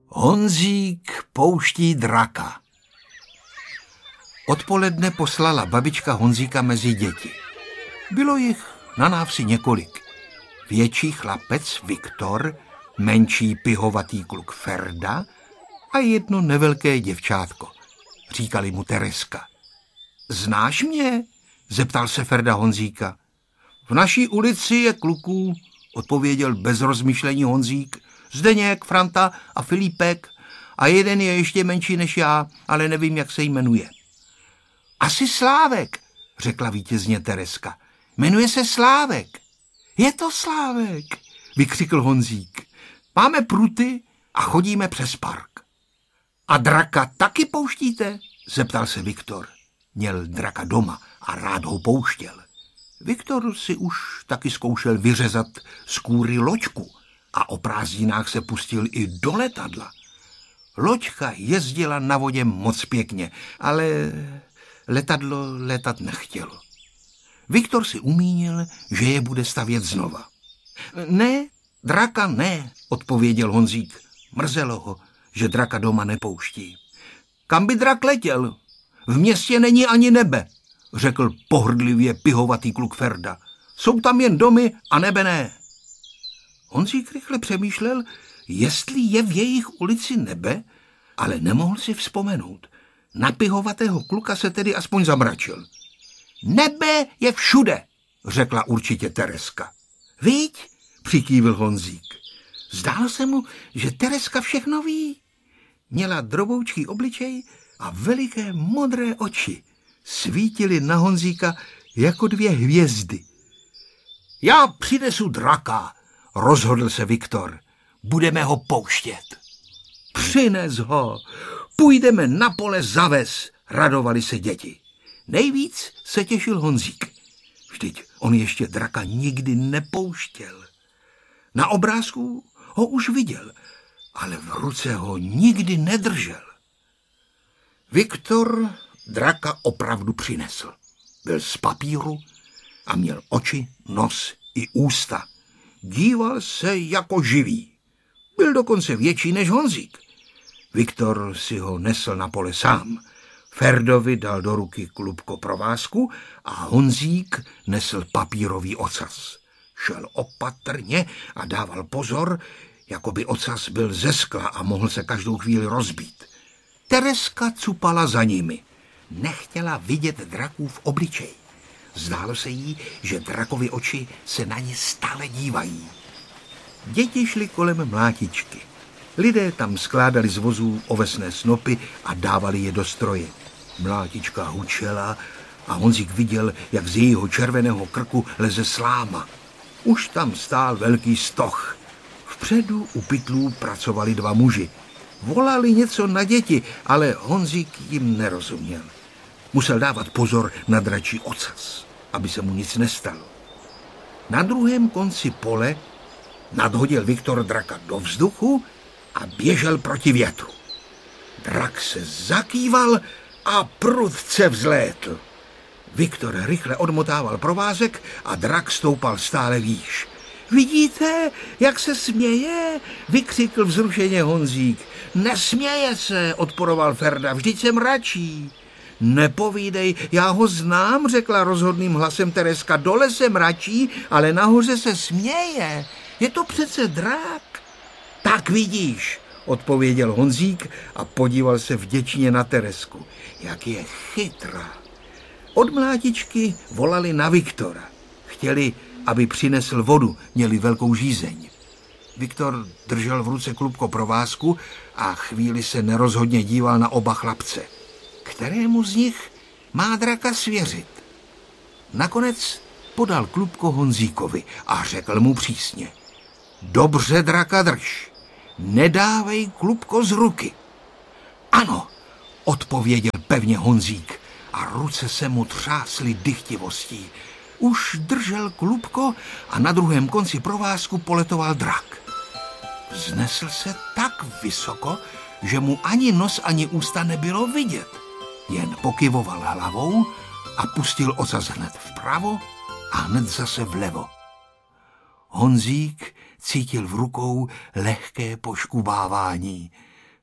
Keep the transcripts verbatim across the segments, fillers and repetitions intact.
Honzík pouští draka. Odpoledne poslala babička Honzíka mezi děti. Bylo jich na návsi několik. Větší chlapec Viktor, menší pihovatý kluk Ferda a jedno nevelké děvčátko. Říkali mu Tereska. Znáš mě? Zeptal se Ferda Honzíka. V naší ulici je kluků, odpověděl bez rozmyšlení Honzík. Zdeněk, Franta a Filipek a jeden je ještě menší než já, ale nevím, jak se jmenuje. Asi Slávek, řekla vítězně Tereska. Jmenuje se Slávek. Je to Slávek, vykřikl Honzík. Máme pruty a chodíme přes park. A draka taky pouštíte? Zeptal se Viktor. Měl draka doma a rád ho pouštěl. Viktor si už taky zkoušel vyřezat z kůry loďku a o prázdninách se pustil i do letadla. Loďka jezdila na vodě moc pěkně, ale letadlo letat nechtělo. Viktor si umínil, že je bude stavět znova. Ne, draka ne, odpověděl Honzík. Mrzelo ho, že draka doma nepouští. Kam by drak letěl? V městě není ani nebe, řekl pohrdlivě pihovatý kluk Ferda. Jsou tam jen domy a nebe ne. Honzík rychle přemýšlel, jestli je v jejich ulici nebe, ale nemohl si vzpomenout. Na pihovatého kluka se tedy aspoň zamračil. Nebe je všude, řekla určitě Tereska. Viď? Přikývil Honzík. Zdálo se mu, že Tereska všechno ví. Měla droboučký obličej a veliké modré oči. Svítily na Honzíka jako dvě hvězdy. Já přinesu draka, rozhodl se Viktor. Budeme ho pouštět. Přines ho, půjdeme na pole za ves, radovali se děti. Nejvíc se těšil Honzík. Vždyť on ještě draka nikdy nepouštěl. Na obrázku ho už viděl, ale v ruce ho nikdy nedržel. Viktor draka opravdu přinesl. Byl z papíru a měl oči, nos i ústa. Díval se jako živý. Byl dokonce větší než Honzík. Viktor si ho nesl na pole sám. Ferdovi dal do ruky klubko provázku a Honzík nesl papírový ocas. Šel opatrně a dával pozor, jako by ocas byl ze skla a mohl se každou chvíli rozbít. Tereska cupala za nimi. Nechtěla vidět draků v obličeji. Zdálo se jí, že drakovi oči se na ně stále dívají. Děti šly kolem mlátičky. Lidé tam skládali z vozů ovesné snopy a dávali je do stroje. Mlátička hučela a Honzík viděl, jak z jejího červeného krku leze sláma. Už tam stál velký stoch. Vpředu u pytlů pracovali dva muži. Volali něco na děti, ale Honzík jim nerozuměl. Musel dávat pozor na dračí ocas, aby se mu nic nestalo. Na druhém konci pole nadhodil Viktor draka do vzduchu a běžel proti větru. Drak se zakýval a prudce vzlétl. Viktor rychle odmotával provázek a drak stoupal stále výš. Vidíte, jak se směje? Vykřikl vzrušeně Honzík. Nesměje se, odporoval Ferda, vždyť se mračí. Nepovídej, já ho znám, řekla rozhodným hlasem Tereska. Dole se mračí, ale nahoře se směje. Je to přece drak. Tak vidíš, odpověděl Honzík a podíval se vděčně na Teresku. Jak je chytrá. Od mlátičky volali na Viktora. Chtěli, aby přinesl vodu, měli velkou žízeň. Viktor držel v ruce klubko provázku a chvíli se nerozhodně díval na oba chlapce. Kterému z nich má draka svěřit? Nakonec podal klubko Honzíkovi a řekl mu přísně. Dobře, draka, drž. Nedávej klubko z ruky. Ano, odpověděl pevně Honzík a ruce se mu třásly dychtivostí. Už držel klubko a na druhém konci provázku poletoval drak. Vznesl se tak vysoko, že mu ani nos, ani ústa nebylo vidět. Jen pokyvoval hlavou a pustil ocas hned vpravo a hned zase vlevo. Honzík cítil v rukou lehké poškubávání.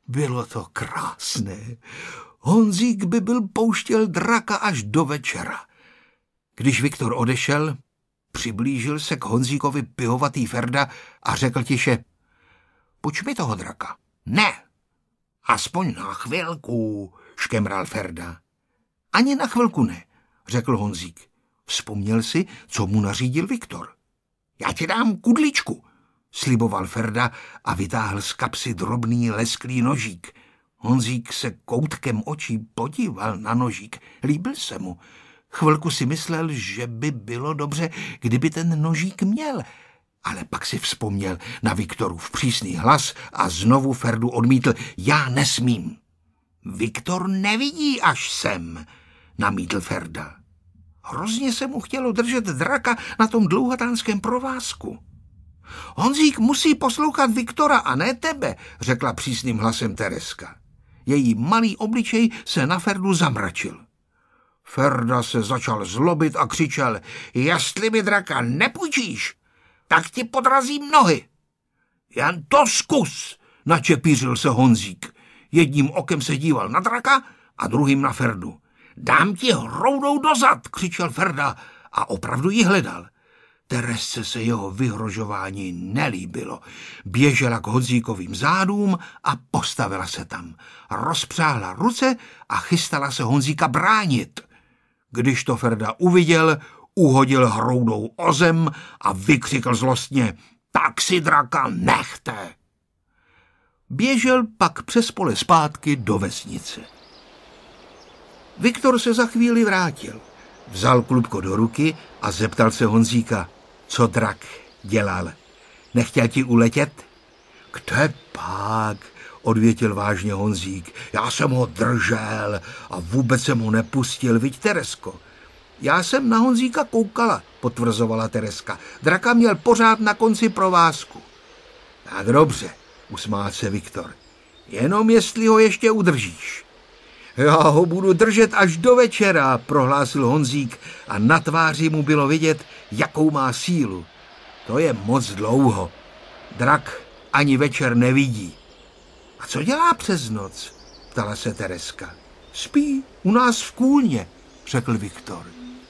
Bylo to krásné. Honzík by byl pouštěl draka až do večera. Když Viktor odešel, přiblížil se k Honzíkovi pihovatý Ferda a řekl tiše: Půjč mi toho draka. Ne, aspoň na chvilku, škemral Ferda. Ani na chvilku ne, řekl Honzík. Vzpomněl si, co mu nařídil Viktor. Já ti dám kudličku, sliboval Ferda a vytáhl z kapsy drobný lesklý nožík. Honzík se koutkem očí podíval na nožík. Líbil se mu. Chvilku si myslel, že by bylo dobře, kdyby ten nožík měl, ale pak si vzpomněl na Viktorův přísný hlas a znovu Ferdu odmítl: Já nesmím. Viktor nevidí až sem, namítl Ferda. Hrozně se mu chtělo držet draka na tom dlouhatánském provázku. Honzík musí poslouchat Viktora a ne tebe, řekla přísným hlasem Tereska. Její malý obličej se na Ferdu zamračil. Ferda se začal zlobit a křičel: Jestli mi draka nepůjčíš, tak ti podrazím nohy. Jen to zkus, načepířil se Honzík. Jedním okem se díval na draka a druhým na Ferdu. Dám ti hroudou dozad, křičel Ferda a opravdu ji hledal. Teresce se jeho vyhrožování nelíbilo. Běžela k Honzíkovým zádům a postavila se tam. Rozpřáhla ruce a chystala se Honzíka bránit. Když to Ferda uviděl, uhodil hroudou o zem a vykřikl zlostně: Tak si draka nechte! Běžel pak přes pole zpátky do vesnice. Viktor se za chvíli vrátil. Vzal klubko do ruky a zeptal se Honzíka: Co drak dělal? Nechtěl ti uletět? Kde pak? Odvětil vážně Honzík. Já jsem ho držel a vůbec jsem ho nepustil, viď, Teresko? Já jsem na Honzíka koukala, potvrzovala Tereska. Draka měl pořád na konci provázku. Tak dobře, usmál se Viktor. Jenom jestli ho ještě udržíš. Já ho budu držet až do večera, prohlásil Honzík a na tváři mu bylo vidět, jakou má sílu. To je moc dlouho. Drak ani večer nevidí. A co dělá přes noc? Ptala se Tereska. Spí u nás v kůlně, řekl Viktor.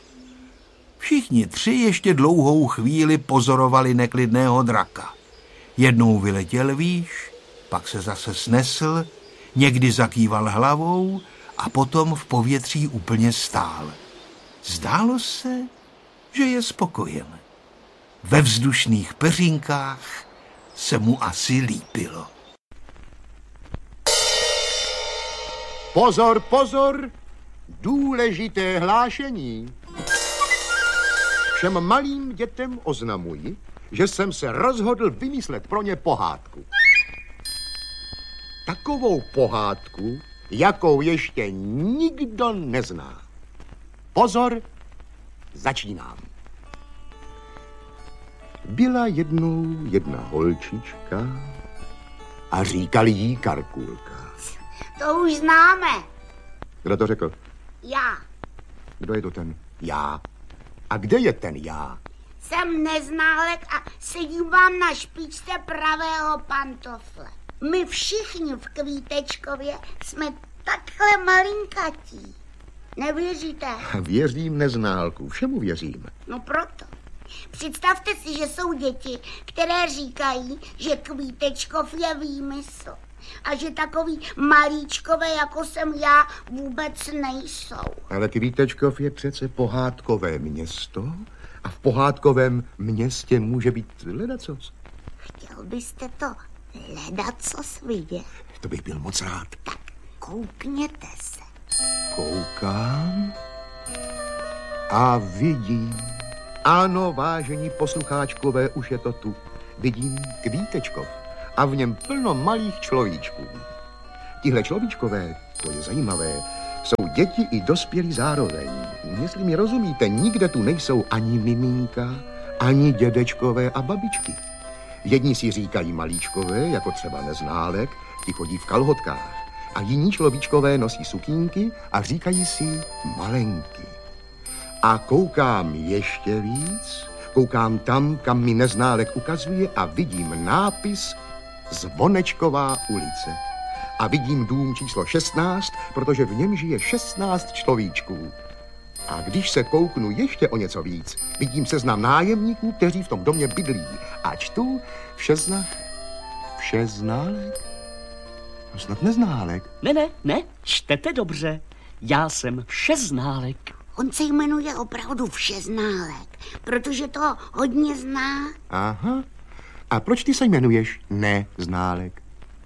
Všichni tři ještě dlouhou chvíli pozorovali neklidného draka. Jednou vyletěl výš, pak se zase snesl, někdy zakýval hlavou a potom v povětří úplně stál. Zdálo se, že je spokojen. Ve vzdušných peřinkách se mu asi lípilo. Pozor, pozor, důležité hlášení. Všem malým dětem oznamuji, že jsem se rozhodl vymyslet pro ně pohádku. Takovou pohádku, jakou ještě nikdo nezná. Pozor, začínám. Byla jednou jedna holčička a říkali jí Karkulka. To už známe. Kdo to řekl? Já. Kdo je to ten já? A kde je ten já? Jsem neználek a sedím vám na špičce pravého pantofle. My všichni v Kvítečkově jsme takhle malinkatí. Nevěříte? Věřím, neználku, všemu věřím. No proto. Představte si, že jsou děti, které říkají, že Kvítečkov je výmysl. A že takový malíčkové, jako jsem já, vůbec nejsou. Ale Kvítečkov je přece pohádkové město a v pohádkovém městě může být ledacos. Chtěl byste to ledacos vidět? To bych byl moc rád. Tak koukněte se. Koukám a vidím. Ano, vážení poslucháčkové, už je to tu. Vidím Kvítečkov a v něm plno malých človíčků. Tihle človíčkové, to je zajímavé, jsou děti i dospělí zároveň. Jestli mi rozumíte, nikde tu nejsou ani miminka, ani dědečkové a babičky. Jedni si říkají malíčkové, jako třeba Neználek, ti chodí v kalhotkách. A jiní človíčkové nosí sukínky a říkají si malenky. A koukám ještě víc, koukám tam, kam mi Neználek ukazuje a vidím nápis Zvonečková ulice. a vidím dům číslo šestnáct, protože v něm žije šestnáct človíčků. A když se kouknu ještě o něco víc, vidím seznam nájemníků, kteří v tom domě bydlí. A čtu všezna... Všeználek? No snad neználek. Ne, ne, ne, čtete dobře. Já jsem Všeználek. On se jmenuje opravdu Všeználek, protože to hodně zná. Aha. A proč ty se jmenuješ Neználek?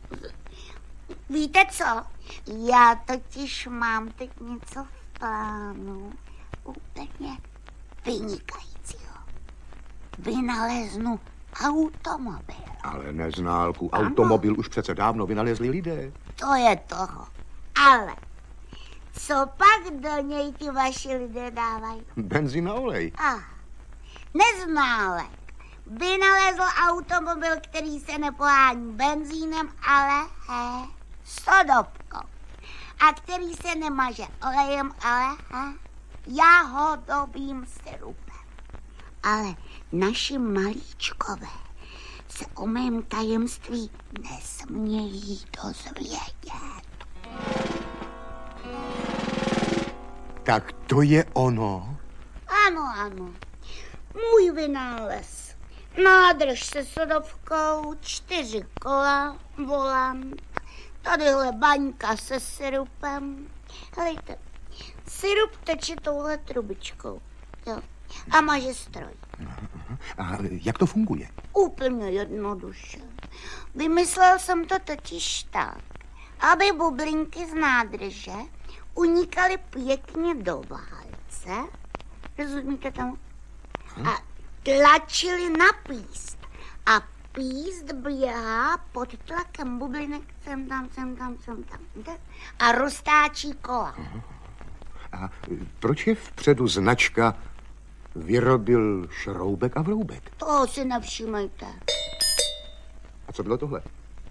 Víte co? Já totiž mám teď něco v plánu úplně vynikajícího. Vynaleznu automobil. Ale Neználku, automobil už přece dávno vynalezli lidé. To je toho. Ale co pak do něj ty vaši lidé dávají? Benzín a olej. Ah, Neználek vynalezl automobil, který se nepohání benzínem, ale he, sodovkou. A který se nemaže olejem, ale he, jahodovým syrupem. Ale naši malíčkové se o mém tajemství nesmějí dozvědět. Tak to je ono. Ano, ano. Můj vynález. Nádrž se sodovkou, čtyři kola, volant, tadyhle baňka se syrupem. Helejte, syrup teče touhle trubičkou. Jo. A maže stroj. A jak to funguje? Úplně jednoduše. Vymyslel jsem to totiž tak, aby bublinky z nádrže unikaly pěkně do válce. Rozumíte tomu? A tlačili na píst. A píst běhá pod tlakem bublinek sem tam, sem tam, sem tam. A roztáčí kola. A proč je vpředu značka Vyrobil Šroubek a Vroubek? Toho si nevšímejte. A co bylo tohle?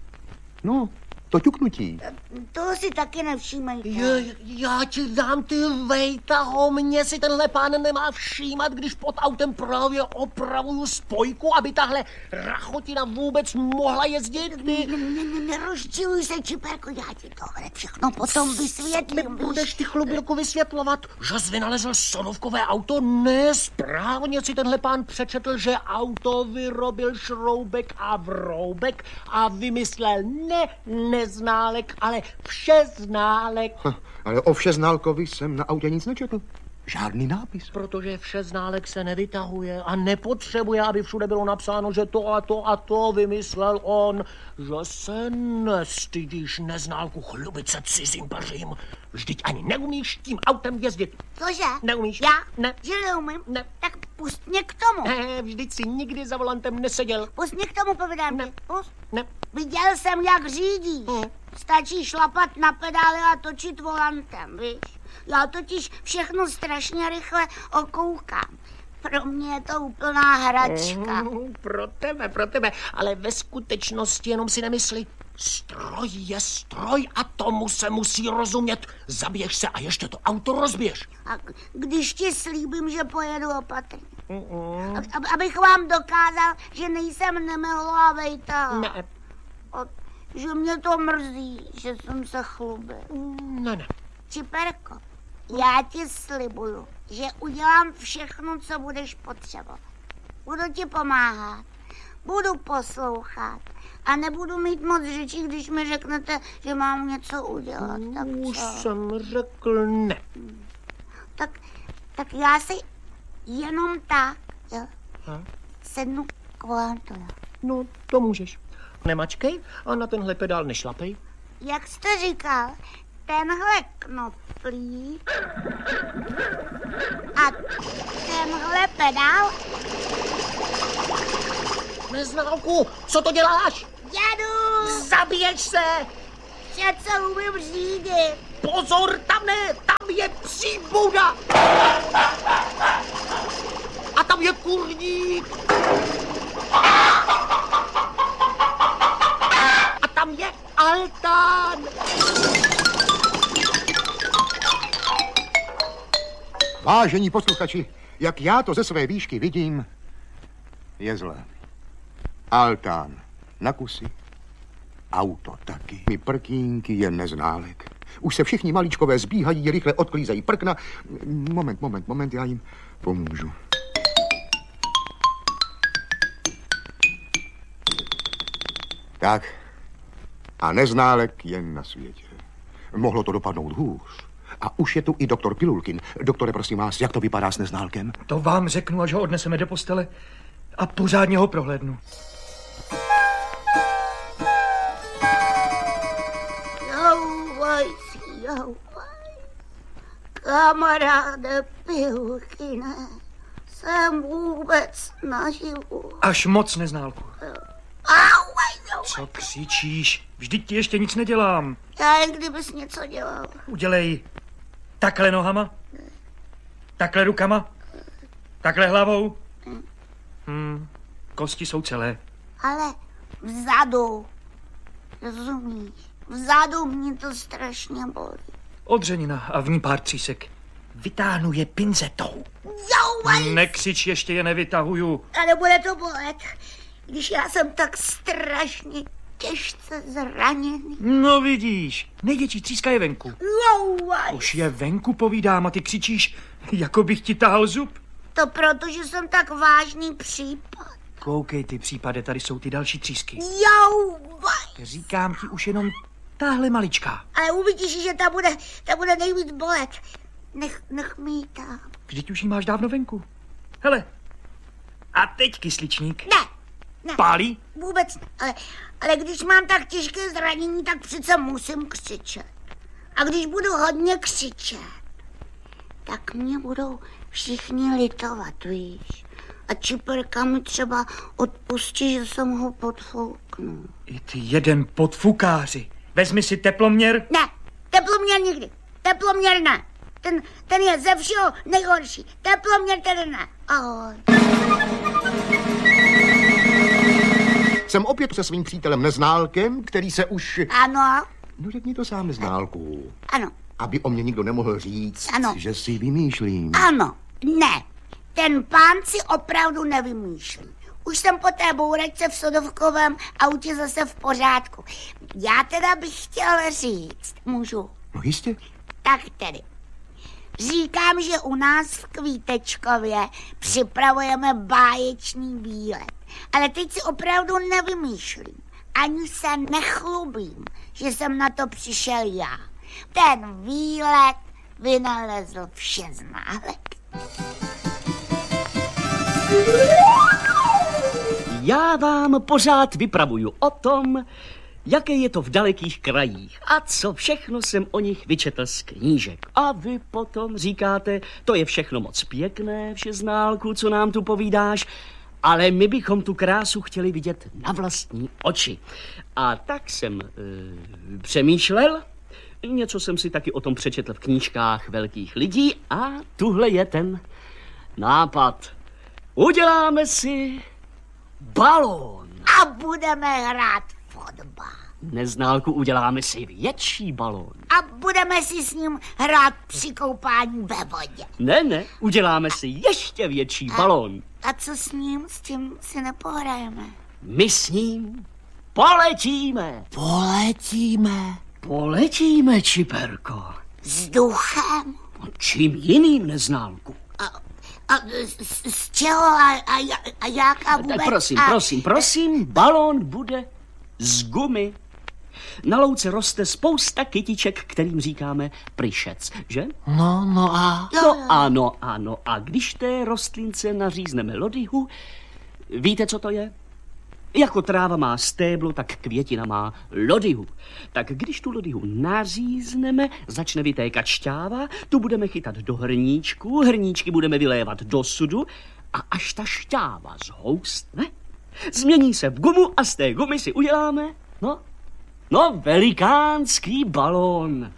No, to ťuknutí. Toho si taky nevšímejte. Je, já ti dám ty vejtaho, mě si tenhle pán nemá všímat, když pod autem právě opravuju spojku, aby tahle rachotina vůbec mohla jezdit. Ty... Nerozčiluj se, Čiperko, já ti to hned všechno potom vysvětlím. Budeš ty, chlubělku, vysvětlovat, že jsi vynalezl sodovkové auto? Ne, správně si tenhle pán přečetl, že auto vyrobil Šroubek a Vroubek a vymyslel ne, Neználek, ale Všeználek. Ha, ale o Všeználkovi jsem na autě nic nečetl. Žádný nápis. Protože Všeználek se nevytahuje a nepotřebuje, aby všude bylo napsáno, že to a to a to vymyslel on. Že se nestydíš, Neználku, chlubit se cizím pařím. Vždyť ani neumíš tím autem jezdit. Cože? Neumíš? Já? Ne. Že neumím? Ne. Tak pust mě k tomu. Ne, vždyť si nikdy za volantem neseděl. Pust mě k tomu, povídám Ne. ti. Pust. Ne. Viděl jsem, jak řídíš. Hmm. Stačí šlapat na pedály a točit volantem, víš? Já totiž všechno strašně rychle okoukám. Pro mě je to úplná hračka. Mm, pro tebe, pro tebe. Ale ve skutečnosti jenom si nemysli. Stroj je stroj a tomu se musí rozumět. Zabiješ se a ještě to auto rozbiješ. A když ti slíbím, že pojedu opatrně. Mm-mm. Ab, abych vám dokázal, že nejsem nemilá vejta. Ne. A že mě to mrzí, že jsem se chlubil. Ne, ne. Čiperko, já ti slibuju, že udělám všechno, co budeš potřebovat. Budu ti pomáhat, budu poslouchat a nebudu mít moc řečí, když mi řeknete, že mám něco udělat. Tak Už co? jsem řekl ne. Tak, tak já si jenom tak, jo, Ha? sednu k volantu, jo. No, to můžeš. Nemačkej a na tenhle pedál nešlapej. Jak jste říkal, tenhle knoflík a tenhle pedál. Neználku, co to děláš? Jedu! Zabiješ se! Přece umím řídit. Pozor, tam ne, tam je psí bouda! A tam je kurník! A tam je altán! Vážení posluchači, jak já to ze své výšky vidím, je zlé. Altán na kusy, Auto taky. Mi prkínky je Neználek. Už se všichni malíčkové zbíhají, rychle odklízejí prkna. Moment, moment, moment, já jim pomůžu. Tak. A Neználek je na světě. Mohlo to dopadnout hůř. A už je tu i doktor Pilulkin. Doktore, prosím vás, jak to vypadá s Neználkem? To vám řeknu, až ho odneseme do postele a pořádně ho prohlédnu. Jouvaj si, jouvaj. Kamaráde Pilulkine, jsem vůbec naživu. Až moc, Neználku. Auvaj, Co křičíš? Vždyť ti ještě nic nedělám. Já jen kdybys něco dělal. Udělej takhle nohama, takhle rukama, takhle hlavou. Hmm, kosti jsou celé. Ale vzadu, rozumíš? Vzadu mě to strašně bolí. Odřenina a v ní pár třísek. Vytáhnu je pinzetou. Jouvaj! Nekřič, ještě je nevytahuju. Ale bude to bolet, když já jsem tak strašně těžce zraněný. No vidíš, největší tříska je venku. Jouvaj! Už je venku, povídám, a ty křičíš, jako bych ti tahal zub. To proto, že jsem tak vážný případ. Koukej ty případy, tady jsou ty další třísky. Jouvaj! Říkám ti už jenom tahle maličká. Ale uvidíš, že ta bude, ta bude nejvíc bolet. Nech, nech mi ji tam. Vždyť už jí máš dávno venku. Hele, a teď kysličník. Ne, ne. Pálí? Vůbec ne. Ale, ale když mám tak těžké zranění, tak přece musím křičet. A když budu hodně křičet, tak mě budou všichni litovat, víš. A Čiperka mi třeba odpustí, že jsem ho podfouknul. I ty jeden podfukáři. Vezmi si teploměr. Ne, teploměr nikdy. Teploměr ne. Ten, ten je ze všeho nejhorší. Teploměr tedy ne. Ahoj. Jsem opět se svým přítelem Neználkem, který se už... Ano. No řekni to sám, Neználku. Ano. Aby o mě nikdo nemohl říct, Ano. že si vymýšlím. Ano. Ne. Ten pán si opravdu nevymýšlí. Už jsem po té bouračce v Sodovkovém autě zase v pořádku. Já teda bych chtěl říct, můžu? No jistě. Tak tedy. Říkám, že u nás v Kvítečkově připravujeme báječný výlet. Ale teď si opravdu nevymýšlím. Ani se nechlubím, že jsem na to přišel já. Ten výlet vynalezl Všeználek. Já vám pořád vypravuju o tom, jaké je to v dalekých krajích a co všechno jsem o nich vyčetl z knížek. A vy potom říkáte, to je všechno moc pěkné, Všeználku, co nám tu povídáš, ale my bychom tu krásu chtěli vidět na vlastní oči. A tak jsem e, přemýšlel, něco jsem si taky o tom přečetl v knížkách velkých lidí a tuhle je ten nápad. Uděláme si balón. A budeme hrát fotbal. Neználku, uděláme si větší balón. A budeme si s ním hrát při koupání ve vodě. Ne, ne, uděláme si ještě větší a, balón. A co s ním? S tím si nepohrajeme. My s ním poletíme. Poletíme. Poletíme, Čiperko. Vzduchem? Čím jiným, Neználku? A, a z, z čeho a, a, a jak a vůbec? Tak prosím, a... prosím, prosím, balón bude z gumy. Na louce roste spousta kytiček, kterým říkáme pryšec, že? No, no a... No ano, ano. A když té rostlince nařízneme lodyhu, víte, co to je? Jako tráva má stéblo, tak květina má lodyhu. Tak když tu lodyhu nařízneme, začne vytékat šťáva, tu budeme chytat do hrníčku, hrníčky budeme vylévat do sudu a až ta šťáva zhoustne, změní se v gumu a z té gumy si uděláme, no, no, velikánský balón.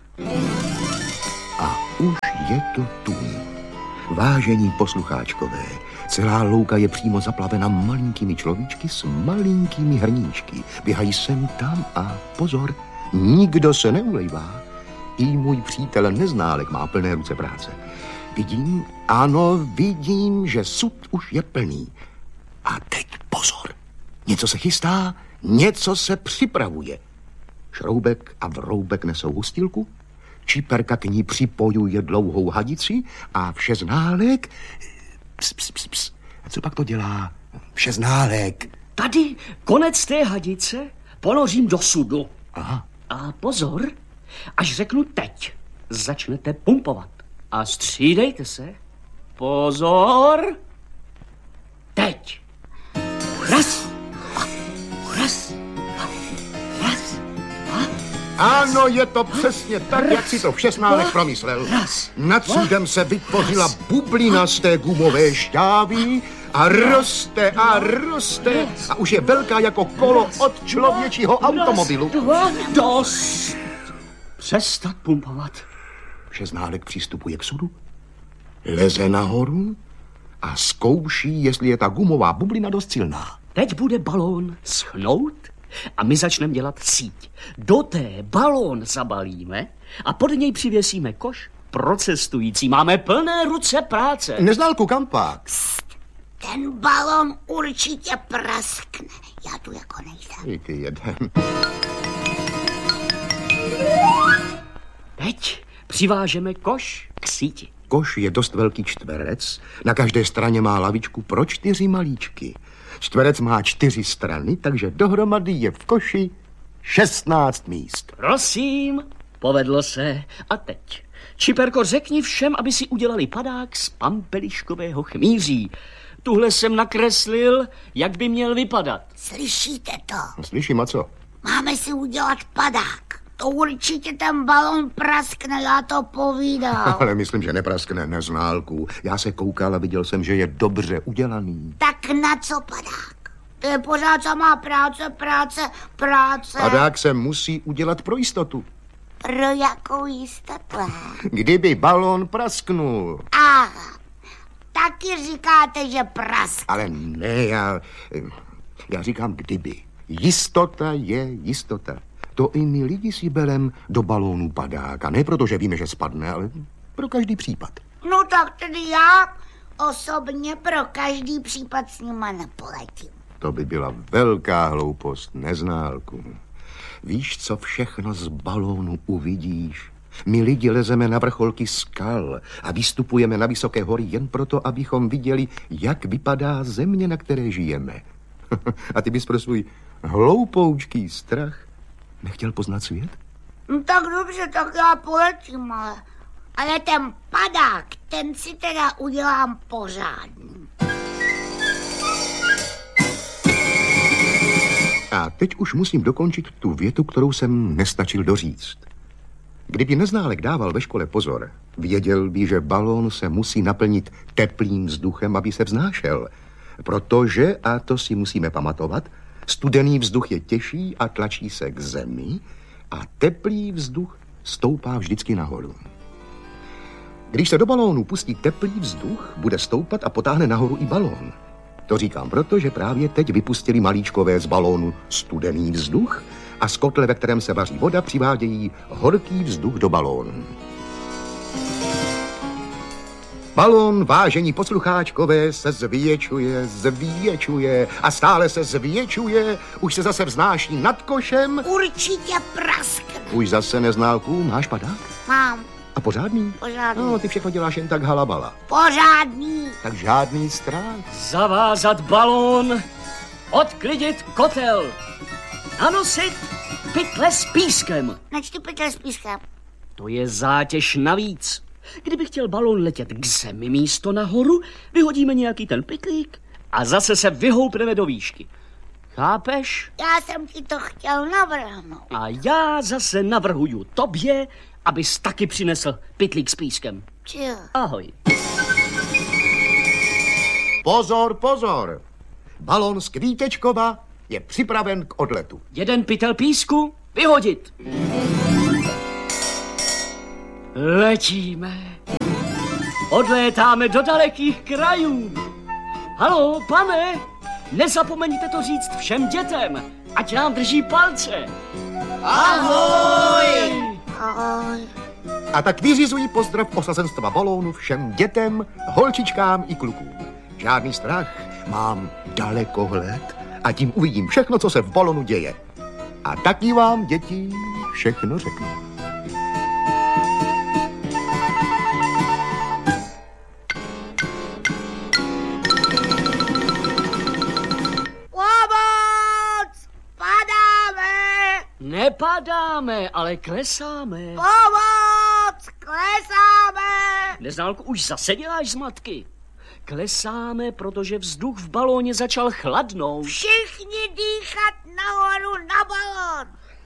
A už je to tu. Vážení poslucháčkové, celá louka je přímo zaplavena malinkými človíčky s malinkými hrníčky. Běhají sem tam a pozor, nikdo se neulejvá. I můj přítel Neználek má plné ruce práce. Vidím, ano, vidím, že sud už je plný. A teď pozor, něco se chystá, něco se připravuje. Šroubek a Vroubek nesou hustilku, Čiperka k ní připojuje dlouhou hadici a Všeználek... Ps, ps, ps, ps. A co pak to dělá Všeználek? Tady konec té hadice ponořím do sudu. Aha. A pozor, až řeknu teď, začnete pumpovat. A střídejte se. Pozor. Teď. Raz. A raz. A raz. A ano, je to přesně tak, raz, jak si to Všeználek promyslel. Raz. Nad sudem se vytvořila bublina z té gumové šťávy a roste a roste a už je velká jako kolo od člověčího automobilu. Dva, dost. Přestat pumpovat. Všeználek přistupuje k sudu, leze nahoru a zkouší, jestli je ta gumová bublina dost silná. Teď bude balón schnout a my začneme dělat síť. Do té balón zabalíme a pod něj přivěsíme koš pro cestující. Máme plné ruce práce. Neználku, kam pak? Ten balon určitě praskne. Já tu jako nejdem. Díky jeden. Teď přivážeme koš k síti. Koš je dost velký čtverec, na každé straně má lavičku pro čtyři malíčky. Čtverec má čtyři strany, takže dohromady je v koši šestnáct míst. Prosím, povedlo se. A teď, Čiperko, řekni všem, aby si udělali padák z pampeliškového chmíří. Tuhle jsem nakreslil, jak by měl vypadat. Slyšíte to? Slyším, a co? Máme si udělat padák. To určitě ten balon praskne, já to povídám. Ale myslím, že nepraskne, Neználku. Já se koukal a viděl jsem, že je dobře udělaný. Tak na co padák? To je pořád samá práce, práce, práce. Padák se musí udělat pro jistotu. Pro jakou jistotu? Kdyby balon prasknul. Aha, taky říkáte, že praskne. Ale ne, já, já říkám kdyby. Jistota je jistota. To i my lidi si berem do balónu padák. A ne proto, že víme, že spadne, ale pro každý případ. No tak tedy já osobně pro každý případ s nima nepoletím. To by byla velká hloupost, Neználku. Víš, co všechno z balónu uvidíš? My lidi lezeme na vrcholky skal a vystupujeme na vysoké hory jen proto, abychom viděli, jak vypadá země, na které žijeme. A ty bys pro svůj hloupoučký strach nechtěl poznat svět? No tak dobře, tak já poletím, ale, ale ten padák, ten si teda udělám pořádný. A teď už musím dokončit tu větu, kterou jsem nestačil doříct. Kdyby Neználek dával ve škole pozor, věděl by, že balón se musí naplnit teplým vzduchem, aby se vznášel. Protože, a to si musíme pamatovat, studený vzduch je těžší a tlačí se k zemi a teplý vzduch stoupá vždycky nahoru. Když se do balónu pustí teplý vzduch, bude stoupat a potáhne nahoru i balón. To říkám proto, že právě teď vypustili malíčkové z balónu studený vzduch a z kotle, ve kterém se vaří voda, přivádějí horký vzduch do balónu. Balón, vážení poslucháčkové, se zvětšuje, zvětšuje a stále se zvětšuje, už se zase vznáší nad košem. Určitě praskne. Už zase, Neználku, máš padák? Mám. A pořádný? Pořádný. No, ty všechno děláš jen tak halabala. Pořádný. Tak žádný strach. Zavázat balón, odklidit kotel, nanosit pytle s pískem. Načtu pytle s pískem. To je zátěž navíc. Kdyby chtěl balón letět k zemi místo nahoru, vyhodíme nějaký ten pytlík a zase se vyhoupneme do výšky. Chápeš? Já jsem ti to chtěl navrhnout. A já zase navrhuju tobě, abys taky přinesl pytlík s pískem. Čil. Ahoj. Pozor, pozor. Balón z Kvítečkova je připraven k odletu. Jeden pytel písku vyhodit. Letíme. Odlétáme do dalekých krajů. Haló, pane, nezapomeňte to říct všem dětem, ať nám drží palce. Ahoj! Ahoj. A tak vyřizují pozdrav osazenstva balónu všem dětem, holčičkám i klukům. Žádný strach, mám dalekohled a tím uvidím všechno, co se v balónu děje. A taky vám, děti, všechno řeknu. Pomoc! Padáme! Nepadáme, ale klesáme. Pomoc! Klesáme! Neználku, už zase děláš zmatky. Klesáme, protože vzduch v balóně začal chladnout. Všichni dýchat nahoru na balón.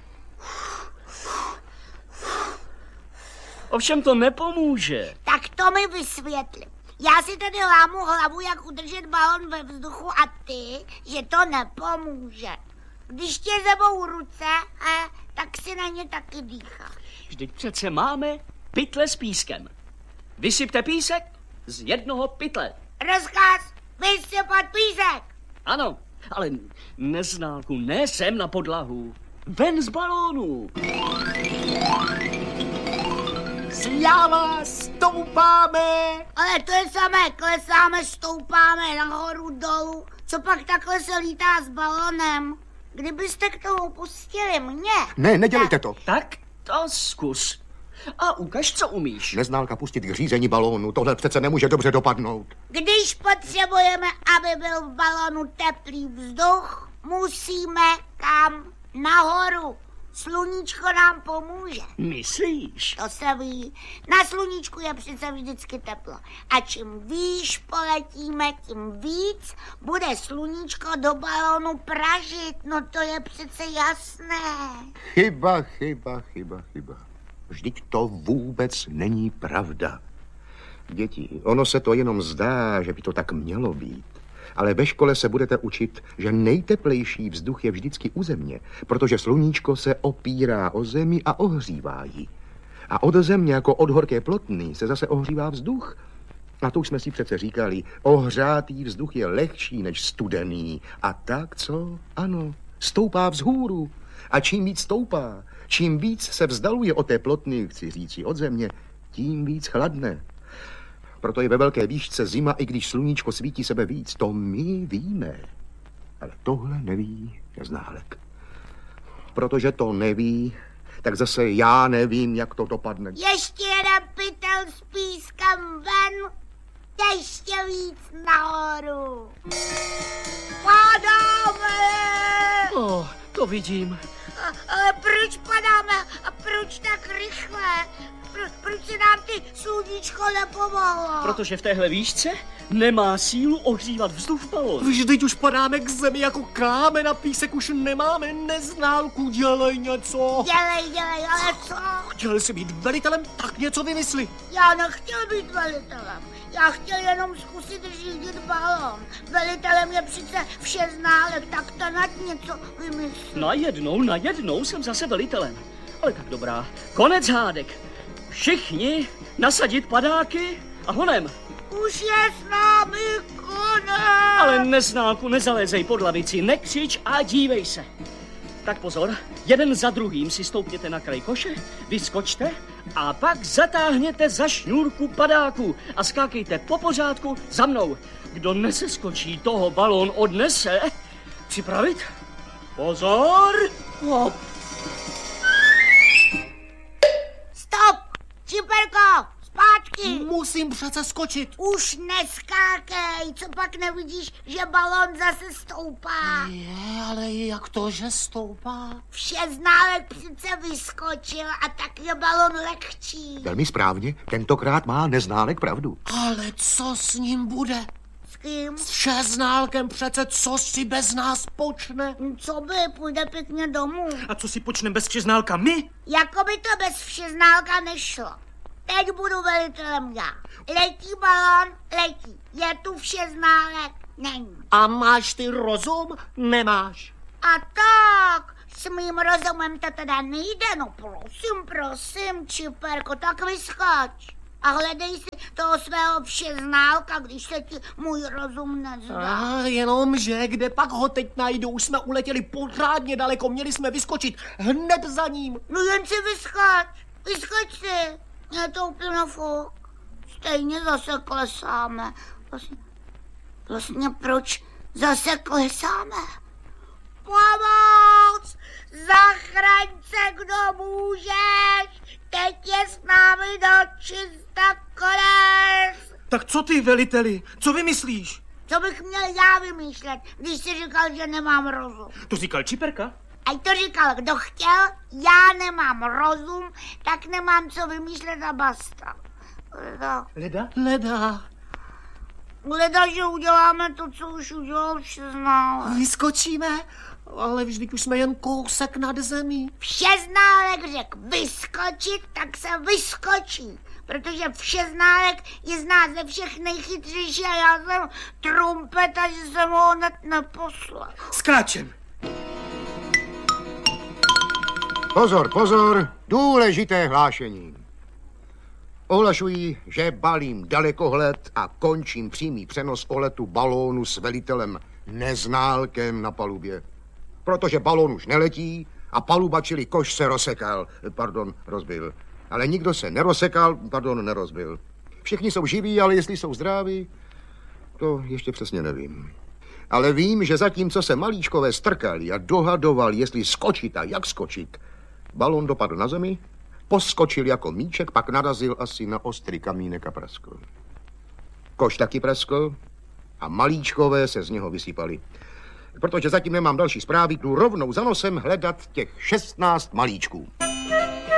Ovšem to nepomůže. Tak to mi vysvětli. Já si tady lámu hlavu, jak udržet balón ve vzduchu a ty, že to nepomůže. Když tě zebou ruce, eh, tak si na ně taky dýcháš. Vždyť přece máme pytle s pískem. Vysypte písek z jednoho pytle. Rozkaz, vysypat písek. Ano, ale Neználku, ne sem na podlahu. Ven z balónu. Sláva, stoupáme! Ale to je samé, klesáme, stoupáme nahoru dolů. Co pak takhle se lítá s balónem? Kdybyste k tomu pustili mě... Ne, nedělejte to. Tak to zkus. A ukaž, co umíš. Neználka pustit k řízení balónu, tohle přece nemůže dobře dopadnout. Když potřebujeme, aby byl v balónu teplý vzduch, musíme kam? Nahoru. Sluníčko nám pomůže. Myslíš? To se ví. Na sluníčku je přece vždycky teplo. A čím výš poletíme, tím víc bude sluníčko do balónu pražit. No to je přece jasné. Chyba, chyba, chyba, chyba. Vždyť to vůbec není pravda. Děti, ono se to jenom zdá, že by to tak mělo být. Ale ve škole se budete učit, že nejteplejší vzduch je vždycky u země, protože sluníčko se opírá o zemi a ohřívá ji. A od země jako od horké plotny se zase ohřívá vzduch. A to už jsme si přece říkali, ohřátý vzduch je lehčí než studený. A tak co? Ano, stoupá vzhůru. A čím víc stoupá, čím víc se vzdaluje od té plotny, chci říci od země, tím víc chladne. Proto je ve velké výšce zima, i když sluníčko svítí sebe víc. To my víme. Ale tohle neví Neználek. Protože to neví, tak zase já nevím, jak to dopadne. Ještě jeden pytel s pískem ven, ještě víc nahoru. Padáme! Oh, to vidím. A, ale proč padáme a proč tak rychle? Pro, proč se nám ty sluníčko nepomohlo? Protože v téhle výšce nemá sílu ohřívat vzduch v balónu. Vždyť už padáme k zemi jako kámen a písek už nemáme. Neználku, dělej něco. Dělej, dělej, ale co? Chtěl jsi být velitelem, tak něco vymysli. Já nechtěl být velitelem. Já chtěl jenom zkusit řídit balón. Velitelem je přece Všeználek, tak to nad něco vymyslí. Najednou, najednou jsem zase velitelem. Ale tak dobrá, konec hádek. Všichni nasadit padáky a honem. Už je s námi konec. Ale Neználku, nezalézej pod lavici, nekřič a dívej se. Tak pozor, jeden za druhým si stoupněte na kraj koše, vyskočte a pak zatáhněte za šňůrku padáku a skákejte po pořádku za mnou. Kdo neseskočí, toho balón odnese. Připravit? Pozor! Hop. Stop! Čiperko, zpátky! Musím přece skočit. Už neskákej, co pak nevidíš, že balón zase stoupá? Je, ale jak to, že stoupá? Všeználek přece vyskočil a tak je balón lehčí. Velmi správně, tentokrát má Neználek pravdu. Ale co s ním bude? S kým? S Všeználkem přece, co si bez nás počne? Co by, půjde pěkně domů. A co si počneme bez Všeználka my? Jako by to bez Všeználka nešlo. Teď budu velitelem já. Letí balón, letí. Je tu Všeználek, není. A máš ty rozum? Nemáš. A tak, s mým rozumem to teda nejde. No prosím, prosím, Čiperko, tak vyskoč. A hledej si toho svého Všeználka, když se ti můj rozum nezdá. A jenom, že kde pak ho teď najdu? Už jsme uletěli pořádně daleko, měli jsme vyskočit hned za ním. No jen si vyskoč, vyskoč si. Je to úplně fuk. Stejně zase klesáme. Vlastně, vlastně proč zase klesáme? pomoc! Zachraň se, kdo můžeš! Teď je s námi do čista konec! Tak co ty, veliteli? Co vymyslíš? Co bych měl já vymýšlet, když jsi říkal, že nemám rozum? To říkal Čiperka? A to říkal, kdo chtěl, já nemám rozum, tak nemám co vymýšlet a basta. Leda. Leda? Leda, Leda, že uděláme to, co už udělal Všeználek. vyskočíme, ale vždyť už jsme jen kousek nad zemí. Všeználek řekl vyskočit, tak se vyskočí. Protože Všeználek je z nás ze všech nejchytřejší a já jsem trumpeta, že jsem ho hned neposlal. Skáčem. Pozor, pozor, důležité hlášení. Ohlašuji, že balím dalekohled a končím přímý přenos o letu balónu s velitelem Neználkem na palubě. Protože balón už neletí a paluba, čili koš, se rozsekal, pardon, rozbil. Ale nikdo se nerozsekal, pardon, nerozbil. Všichni jsou živí, ale jestli jsou zdraví, to ještě přesně nevím. Ale vím, že zatímco se malíčkové strkali a dohadovali, jestli skočit a jak skočit, balón dopadl na zemi, poskočil jako míček, pak narazil asi na ostrý kamínek a praskl. Koš taky praskl a malíčkové se z něho vysypali. Protože zatím nemám další zprávy, jdu rovnou za nosem hledat těch šestnáct malíčků.